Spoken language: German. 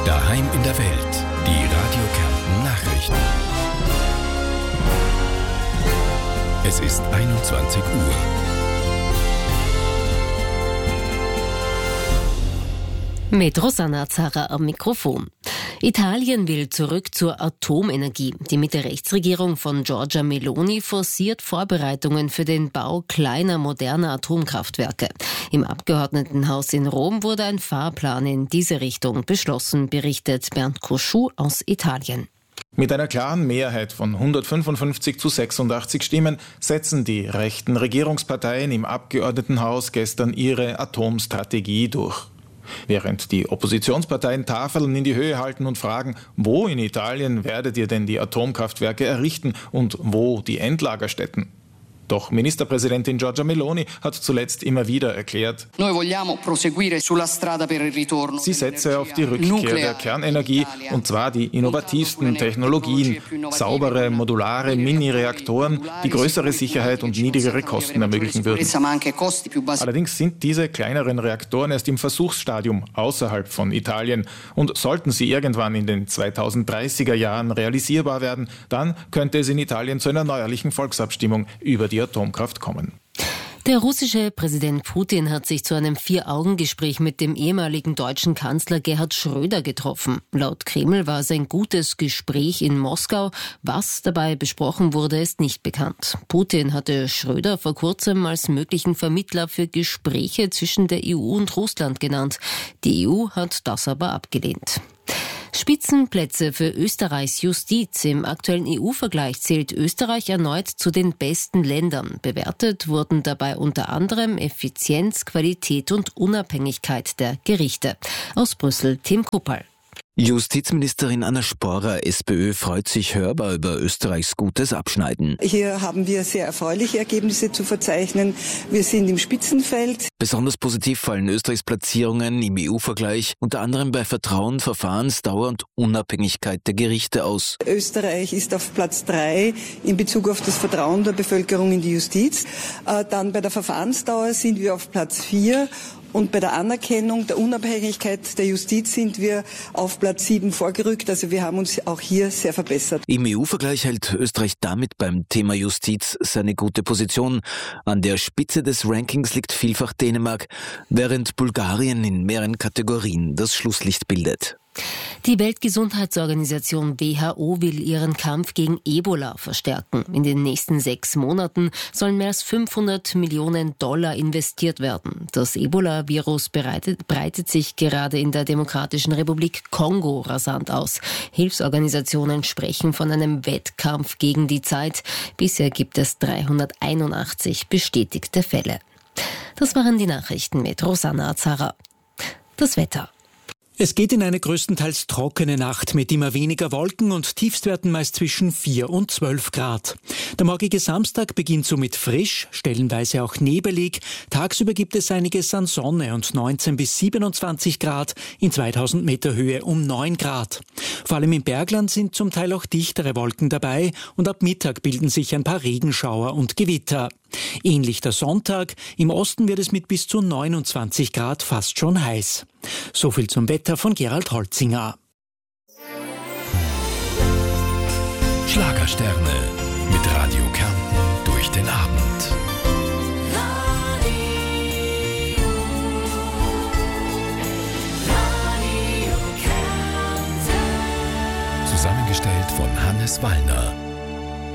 Daheim in der Welt. Die Radio Kärnten Nachrichten. Es ist 21 Uhr. Mit Rosanna Zara am Mikrofon. Italien will zurück zur Atomenergie. Die Mitte-Rechts-Regierung von Giorgia Meloni forciert Vorbereitungen für den Bau kleiner, moderner Atomkraftwerke. Im Abgeordnetenhaus in Rom wurde ein Fahrplan in diese Richtung beschlossen, berichtet Bernd Cosciu aus Italien. Mit einer klaren Mehrheit von 155 zu 86 Stimmen setzen die rechten Regierungsparteien im Abgeordnetenhaus gestern ihre Atomstrategie durch. Während die Oppositionsparteien Tafeln in die Höhe halten und fragen, wo in Italien werdet ihr denn die Atomkraftwerke errichten und wo die Endlagerstätten? Doch Ministerpräsidentin Giorgia Meloni hat zuletzt immer wieder erklärt, sie setze auf die Rückkehr der Kernenergie, und zwar die innovativsten Technologien, saubere, modulare Mini-Reaktoren, die größere Sicherheit und niedrigere Kosten ermöglichen würden. Allerdings sind diese kleineren Reaktoren erst im Versuchsstadium außerhalb von Italien, und sollten sie irgendwann in den 2030er Jahren realisierbar werden, dann könnte es in Italien zu einer neuerlichen Volksabstimmung über die Atomkraft kommen. Der russische Präsident Putin hat sich zu einem 4-Augen-Gespräch mit dem ehemaligen deutschen Kanzler Gerhard Schröder getroffen. Laut Kreml war es ein gutes Gespräch in Moskau. Was dabei besprochen wurde, ist nicht bekannt. Putin hatte Schröder vor kurzem als möglichen Vermittler für Gespräche zwischen der EU und Russland genannt. Die EU hat das aber abgelehnt. Spitzenplätze für Österreichs Justiz. Im aktuellen EU-Vergleich zählt Österreich erneut zu den besten Ländern. Bewertet wurden dabei unter anderem Effizienz, Qualität und Unabhängigkeit der Gerichte. Aus Brüssel, Tim Kuppal. Justizministerin Anna Sporrer, SPÖ, freut sich hörbar über Österreichs gutes Abschneiden. Hier haben wir sehr erfreuliche Ergebnisse zu verzeichnen. Wir sind im Spitzenfeld. Besonders positiv fallen Österreichs Platzierungen im EU-Vergleich unter anderem bei Vertrauen, Verfahrensdauer und Unabhängigkeit der Gerichte aus. Österreich ist auf Platz 3 in Bezug auf das Vertrauen der Bevölkerung in die Justiz. Dann bei der Verfahrensdauer sind wir auf Platz 4. Und bei der Anerkennung der Unabhängigkeit der Justiz sind wir auf Platz 7 vorgerückt. Also wir haben uns auch hier sehr verbessert. Im EU-Vergleich hält Österreich damit beim Thema Justiz seine gute Position. An der Spitze des Rankings liegt vielfach Dänemark, während Bulgarien in mehreren Kategorien das Schlusslicht bildet. Die Weltgesundheitsorganisation WHO will ihren Kampf gegen Ebola verstärken. In den nächsten 6 Monaten sollen mehr als $500 Millionen investiert werden. Das Ebola-Virus breitet sich gerade in der Demokratischen Republik Kongo rasant aus. Hilfsorganisationen sprechen von einem Wettkampf gegen die Zeit. Bisher gibt es 381 bestätigte Fälle. Das waren die Nachrichten mit Rosanna Zara. Das Wetter. Es geht in eine größtenteils trockene Nacht mit immer weniger Wolken und Tiefstwerten meist zwischen 4 und 12 Grad. Der morgige Samstag beginnt somit frisch, stellenweise auch nebelig. Tagsüber gibt es einiges an Sonne und 19 bis 27 Grad, in 2000 Meter Höhe um 9 Grad. Vor allem im Bergland sind zum Teil auch dichtere Wolken dabei und ab Mittag bilden sich ein paar Regenschauer und Gewitter. Ähnlich der Sonntag, im Osten wird es mit bis zu 29 Grad fast schon heiß. So viel zum Wetter von Gerald Holzinger. Schlagersterne mit Radio Kärnten durch den Abend. Zusammengestellt von Hannes Wallner.